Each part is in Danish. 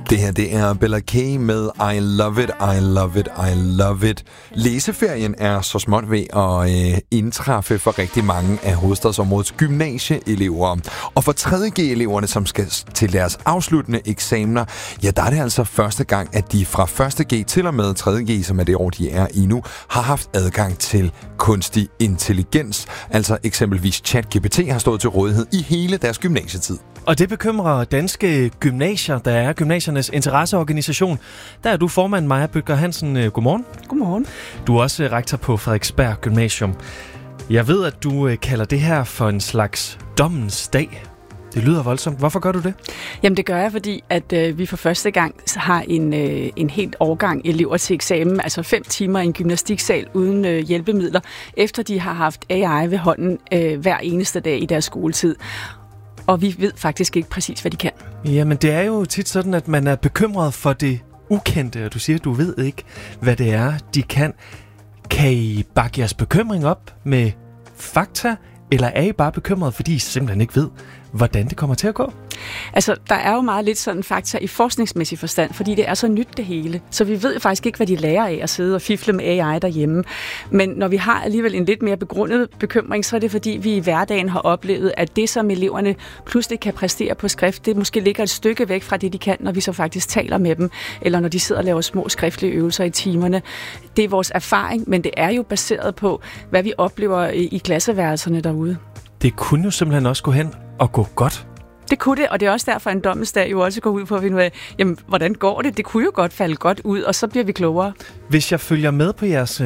Det her, det er Bella K med I Love It, I Love It, I Love It. Læseferien er så småt ved at indtræffe for rigtig mange af hovedstadsområdets gymnasieelever. Og for 3.G-eleverne, som skal til deres afsluttende eksamener, ja, der er det altså første gang, at de fra 1.G til og med 3.G, som er det år, de er i nu, har haft adgang til kunstig intelligens. Altså eksempelvis ChatGPT har stået til rådighed i hele deres gymnasietid. Og det bekymrer Danske Gymnasier, der er gymnasiernes interesseorganisation. Der er du formand, Maja Bødker Hansen. Godmorgen. Godmorgen. Du er også rektor på Frederiksberg Gymnasium. Jeg ved, at du kalder det her for en slags dommens dag. Det lyder voldsomt. Hvorfor gør du det? Jamen det gør jeg, fordi at vi for første gang har en helt årgang elever til eksamen, altså 5 timer i en gymnastiksal uden hjælpemidler, efter de har haft AI ved hånden hver eneste dag i deres skoletid. Og vi ved faktisk ikke præcis, hvad de kan. Jamen, det er jo tit sådan, at man er bekymret for det ukendte, og du siger, at du ved ikke, hvad det er, de kan. Kan I bakke jeres bekymring op med fakta, eller er I bare bekymret, fordi I simpelthen ikke ved, hvordan det kommer til at gå? Altså, der er jo meget lidt sådan fakta i forskningsmæssig forstand, fordi det er så nyt det hele. Så vi ved faktisk ikke, hvad de lærer af at sidde og fifle med AI derhjemme. Men når vi har alligevel en lidt mere begrundet bekymring, så er det fordi, vi i hverdagen har oplevet, at det, som eleverne pludselig kan præstere på skrift, det måske ligger et stykke væk fra det, de kan, når vi så faktisk taler med dem, eller når de sidder og laver små skriftlige øvelser i timerne. Det er vores erfaring, men det er jo baseret på, hvad vi oplever i klasseværelserne derude. Det kunne jo simpelthen også gå hen og gå godt. Det kunne det, og det er også derfor, en dommensdag jo også går ud på at finde ud af, jamen, hvordan går det? Det kunne jo godt falde godt ud, og så bliver vi klogere. Hvis jeg følger med på jeres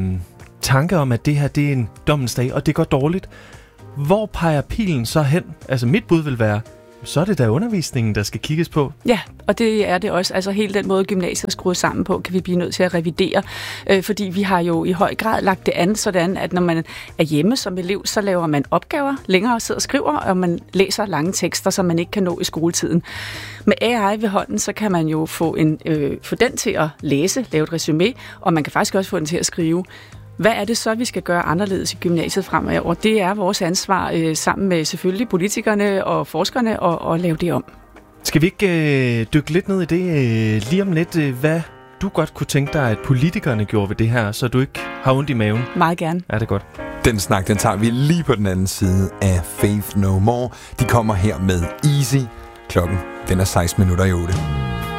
tanke om, at det her det er en dommensdag, og det går dårligt, hvor peger pilen så hen? Altså mit bud vil være, så er det da undervisningen, der skal kigges på. Ja, og det er det også. Altså hele den måde, gymnasiet er skruet sammen på, kan vi blive nødt til at revidere. Fordi vi har jo i høj grad lagt det an, sådan at når man er hjemme som elev, så laver man opgaver længere og sidder og skriver, og man læser lange tekster, som man ikke kan nå i skoletiden. Med AI ved hånden, så kan man jo få den til at læse, lave et resumé, og man kan faktisk også få den til at skrive. Hvad er det så, vi skal gøre anderledes i gymnasiet fremover? Det er vores ansvar sammen med selvfølgelig politikerne og forskerne at lave det om. Skal vi ikke dykke lidt ned i det lige om lidt? Hvad du godt kunne tænke dig, at politikerne gjorde ved det her, så du ikke har ondt i maven? Meget gerne. Er det godt? Den snak, den tager vi lige på den anden side af Faith No More. De kommer her med Easy. Klokken, den er 16 minutter i 8.